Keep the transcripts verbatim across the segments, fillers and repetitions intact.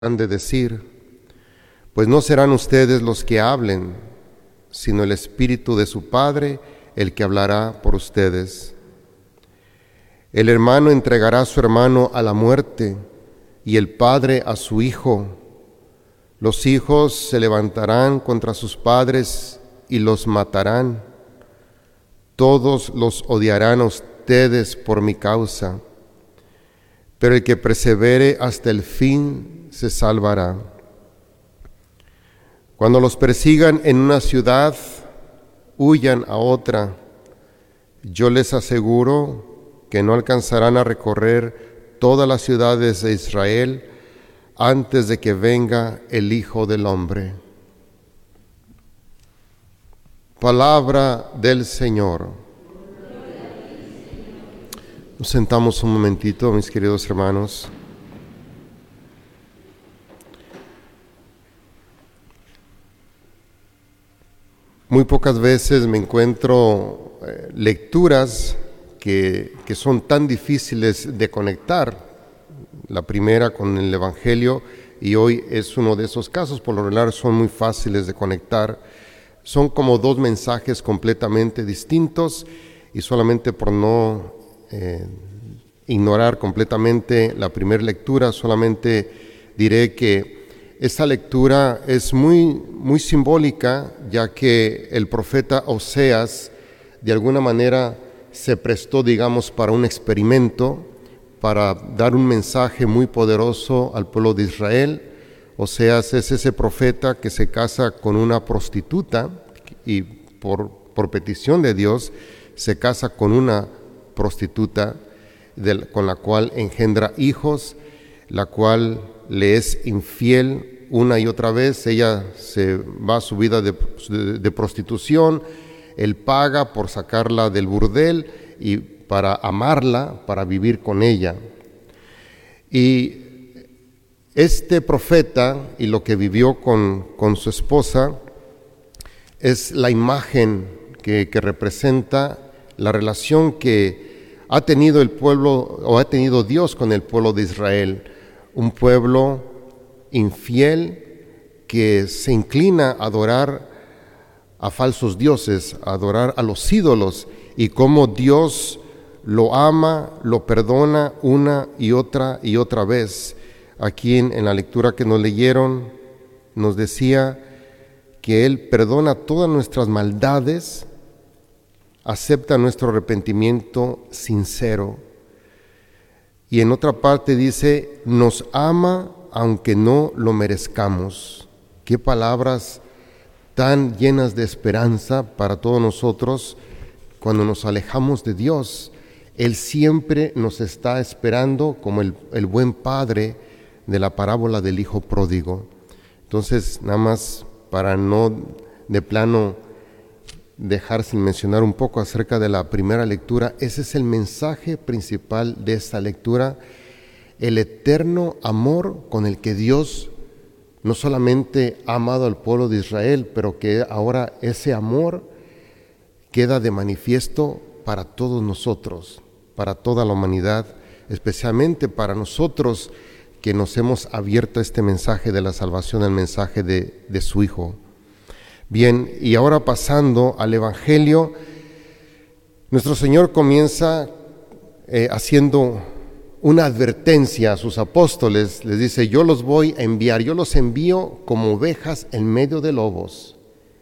han de decir, pues no serán ustedes los que hablen, sino el Espíritu de su Padre el que hablará por ustedes. El hermano entregará a su hermano a la muerte y el padre a su hijo. Los hijos se levantarán contra sus padres y los matarán. Todos los odiarán a ustedes por mi causa, pero el que persevere hasta el fin se salvará. Cuando los persigan en una ciudad, huyan a otra. Yo les aseguro que no alcanzarán a recorrer todas las ciudades de Israel antes de que venga el Hijo del Hombre. Palabra del Señor. Nos sentamos un momentito, mis queridos hermanos. Muy pocas veces me encuentro eh, lecturas que, que son tan difíciles de conectar. La primera con el Evangelio, y hoy es uno de esos casos. Por lo general son muy fáciles de conectar. Son como dos mensajes completamente distintos, y solamente por no eh, ignorar completamente la primera lectura, solamente diré que esta lectura es muy, muy simbólica, ya que el profeta Oseas de alguna manera se prestó, digamos, para un experimento, para dar un mensaje muy poderoso al pueblo de Israel. Oseas es ese profeta que se casa con una prostituta y por, por petición de Dios se casa con una prostituta de, con la cual engendra hijos, la cual le es infiel una y otra vez. Ella se va a su vida de, de, de prostitución, él paga por sacarla del burdel y para amarla, para vivir con ella. Y este profeta y lo que vivió con, con su esposa es la imagen que, que representa la relación que ha tenido el pueblo o ha tenido Dios con el pueblo de Israel, un pueblo infiel que se inclina a adorar a falsos dioses, a adorar a los ídolos, y cómo Dios lo ama, lo perdona una y otra y otra vez. Aquí en, en la lectura que nos leyeron nos decía que Él perdona todas nuestras maldades, acepta nuestro arrepentimiento sincero. Y en otra parte dice, nos ama aunque no lo merezcamos. Qué palabras tan llenas de esperanza para todos nosotros cuando nos alejamos de Dios. Él siempre nos está esperando como el, el buen padre de la parábola del hijo pródigo. Entonces, nada más para no de plano dejar sin mencionar un poco acerca de la primera lectura, ese es el mensaje principal de esta lectura, el eterno amor con el que Dios no solamente ha amado al pueblo de Israel, pero que ahora ese amor queda de manifiesto para todos nosotros, para toda la humanidad, especialmente para nosotros que nos hemos abierto a este mensaje de la salvación, el mensaje de, de su Hijo. Bien, y ahora pasando al Evangelio, nuestro Señor comienza eh, haciendo una advertencia a sus apóstoles. Les dice, yo los voy a enviar, yo los envío como ovejas en medio de lobos.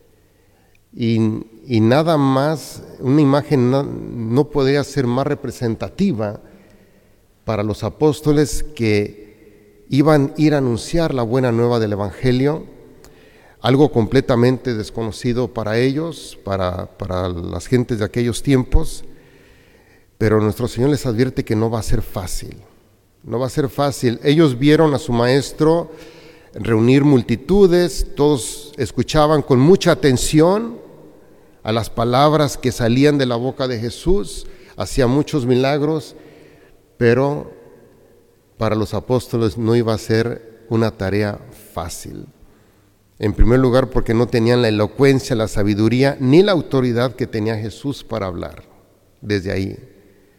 Y, y nada más, una imagen no, no podría ser más representativa para los apóstoles que iban a ir a anunciar la buena nueva del Evangelio, algo completamente desconocido para ellos, para, para las gentes de aquellos tiempos, pero nuestro Señor les advierte que no va a ser fácil, no va a ser fácil. Ellos vieron a su maestro reunir multitudes, todos escuchaban con mucha atención a las palabras que salían de la boca de Jesús, hacía muchos milagros, pero para los apóstoles no iba a ser una tarea fácil. En primer lugar, porque no tenían la elocuencia, la sabiduría, ni la autoridad que tenía Jesús para hablar. Desde ahí,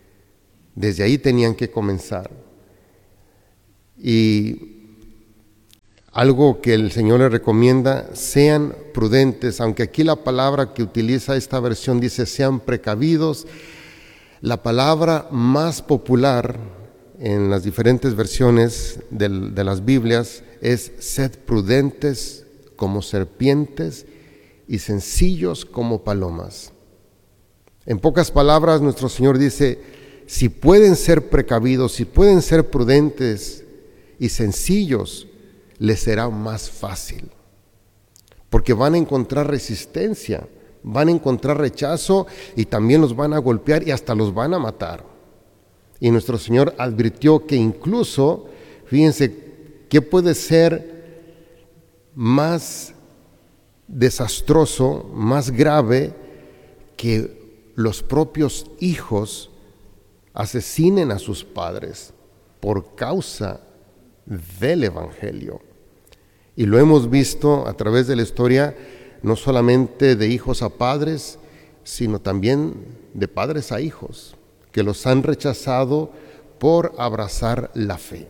desde ahí tenían que comenzar. Y Algo que el Señor le recomienda, sean prudentes, aunque aquí la palabra que utiliza esta versión dice sean precavidos. La palabra más popular en las diferentes versiones de, de las Biblias es sed prudentes como serpientes y sencillos como palomas. En pocas palabras, nuestro Señor dice, si pueden ser precavidos, si pueden ser prudentes y sencillos, les será más fácil, porque van a encontrar resistencia, van a encontrar rechazo y también los van a golpear y hasta los van a matar. Y nuestro Señor advirtió que incluso, fíjense, ¿qué puede ser más desastroso, más grave que los propios hijos asesinen a sus padres por causa del Evangelio? Y lo hemos visto a través de la historia, no solamente de hijos a padres, sino también de padres a hijos, que los han rechazado por abrazar la fe.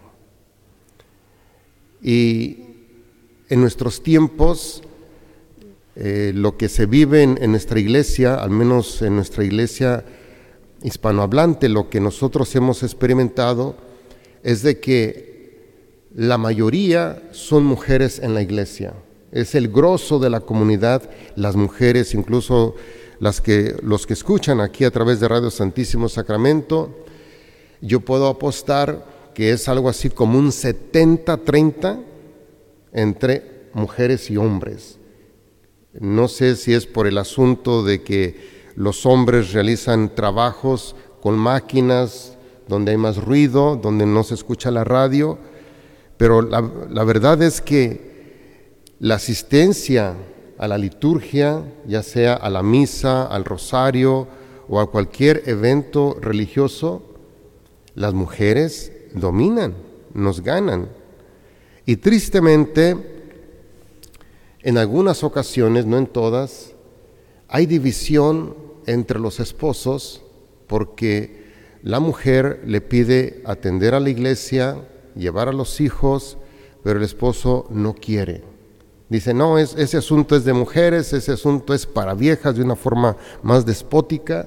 Y en nuestros tiempos, eh, lo que se vive en, en nuestra iglesia, al menos en nuestra iglesia hispanohablante, lo que nosotros hemos experimentado es de que la mayoría son mujeres en la iglesia. Es el grosso de la comunidad, las mujeres, incluso las que, los que escuchan aquí a través de Radio Santísimo Sacramento. Yo puedo apostar que es algo así como un setenta treinta entre mujeres y hombres. No sé si es por el asunto de que los hombres realizan trabajos con máquinas donde hay más ruido, donde no se escucha la radio, pero la, la verdad es que la asistencia a la liturgia, ya sea a la misa, al rosario o a cualquier evento religioso, las mujeres dominan, nos ganan. Y tristemente, en algunas ocasiones, no en todas, hay división entre los esposos porque la mujer le pide atender a la iglesia, llevar a los hijos, pero el esposo no quiere. Dice, no, es, ese asunto es de mujeres, ese asunto es para viejas, de una forma más despótica.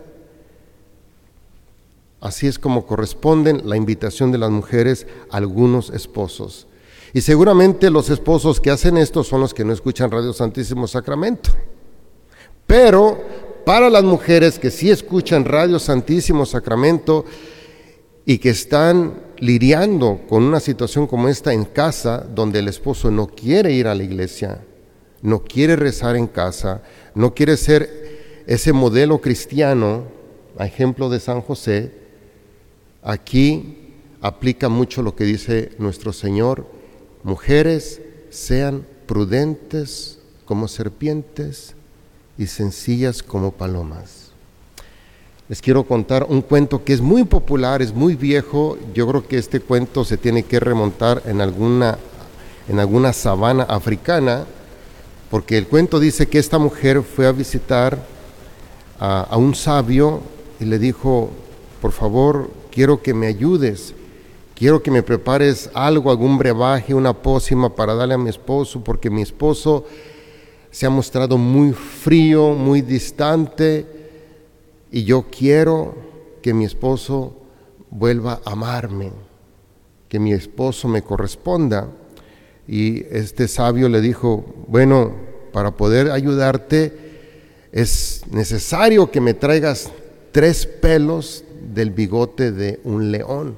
Así es como corresponden la invitación de las mujeres a algunos esposos. Y seguramente los esposos que hacen esto son los que no escuchan Radio Santísimo Sacramento. Pero para las mujeres que sí escuchan Radio Santísimo Sacramento y que están lidiando con una situación como esta en casa, donde el esposo no quiere ir a la iglesia, no quiere rezar en casa, no quiere ser ese modelo cristiano, a ejemplo de San José, aquí aplica mucho lo que dice nuestro Señor: mujeres, sean prudentes como serpientes y sencillas como palomas. Les quiero contar un cuento que es muy popular, es muy viejo. Yo creo que este cuento se tiene que remontar en alguna, en alguna sabana africana, porque el cuento dice que esta mujer fue a visitar a, a un sabio y le dijo: por favor, quiero que me ayudes, quiero que me prepares algo, algún brebaje, una pócima para darle a mi esposo, porque mi esposo se ha mostrado muy frío, muy distante, y yo quiero que mi esposo vuelva a amarme, que mi esposo me corresponda. Y este sabio le dijo: bueno, para poder ayudarte es necesario que me traigas tres pelos del bigote de un león.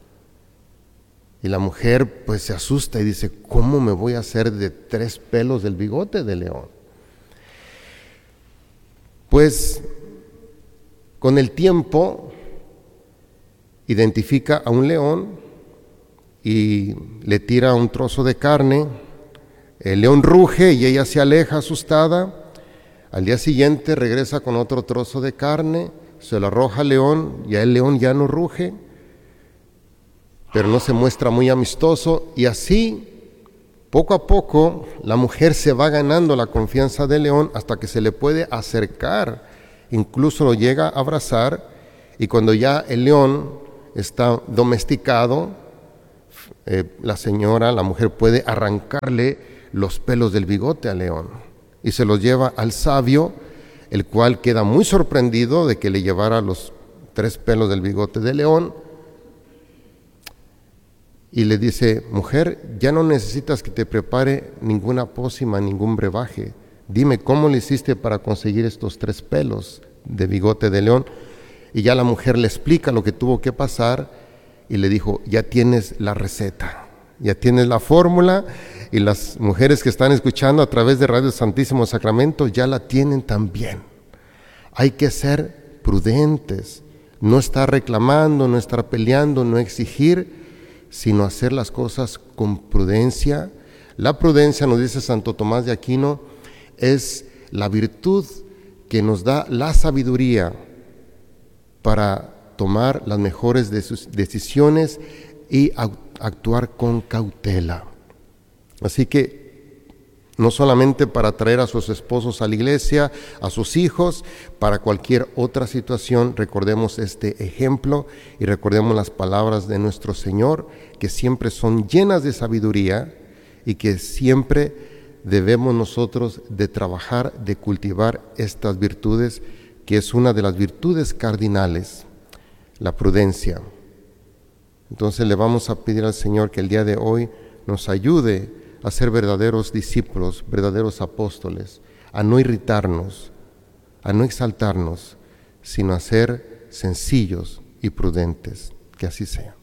Y la mujer pues se asusta y dice: ¿cómo me voy a hacer de tres pelos del bigote de león? Pues con el tiempo identifica a un león y le tira un trozo de carne. El león ruge y ella se aleja asustada. Al día siguiente regresa con otro trozo de carne, se lo arroja al león, y el león ya no ruge, pero no se muestra muy amistoso, y así poco a poco la mujer se va ganando la confianza del león hasta que se le puede acercar, incluso lo llega a abrazar, y cuando ya el león está domesticado, eh, la señora, la mujer puede arrancarle los pelos del bigote al león y se los lleva al sabio, el cual queda muy sorprendido de que le llevara los tres pelos del bigote del león y le dice: mujer, ya no necesitas que te prepare ninguna pócima, ningún brebaje. Dime cómo le hiciste para conseguir estos tres pelos de bigote de león. Y ya la mujer le explica lo que tuvo que pasar y le dijo: ya tienes la receta, ya tienes la fórmula, y las mujeres que están escuchando a través de Radio Santísimo Sacramento ya la tienen también. Hay que ser prudentes, no estar reclamando, no estar peleando, no exigir, sino hacer las cosas con prudencia. La prudencia, nos dice Santo Tomás de Aquino, es la virtud que nos da la sabiduría para tomar las mejores de sus decisiones y actuar con cautela. Así que no solamente para traer a sus esposos a la iglesia, a sus hijos, para cualquier otra situación, recordemos este ejemplo y recordemos las palabras de nuestro Señor, que siempre son llenas de sabiduría y que siempre debemos nosotros de trabajar, de cultivar estas virtudes, que es una de las virtudes cardinales, la prudencia. Entonces le vamos a pedir al Señor que el día de hoy nos ayude a ser verdaderos discípulos, verdaderos apóstoles, a no irritarnos, a no exaltarnos, sino a ser sencillos y prudentes. Que así sea.